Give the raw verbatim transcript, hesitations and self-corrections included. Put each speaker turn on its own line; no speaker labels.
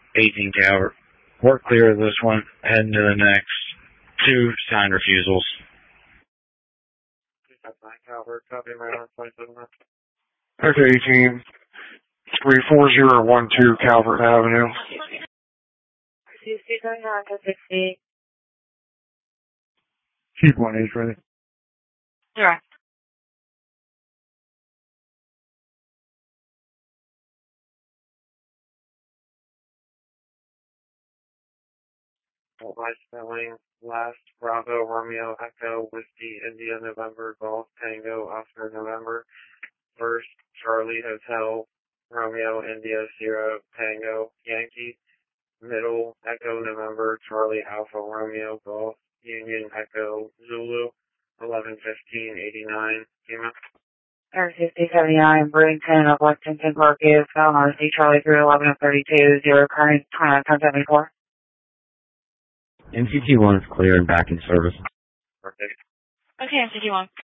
eighteen Calvert. We're clear of this one. Heading to the next. Two signed refusals.
nine Calvert, copy my own twenty-seven.
Okay, team. three four zero one two Calvert Avenue.
two seven nine to sixty.
Keep one eight ready.
Direct.
My spelling, last Bravo, Romeo, Echo, Whiskey, India, November, Golf, Tango, Oscar, November. First, Charlie, Hotel, Romeo, India, Sierra, Tango, Yankee. Middle, Echo, November, Charlie, Alpha, Romeo, Golf, Union, Echo, Zulu, eleven fifteen eighty-nine. Yuma.
Air sixty seventy-nine, Bridgeton of Lexington Park is found on C Charlie through eleven thirty-two, zero current, twenty-nine seventy-four.
M C T one is clear and back in service.
Perfect.
Okay, M C T one.